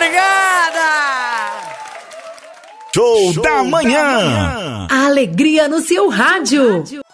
obrigada! Show da manhã! A alegria no seu rádio.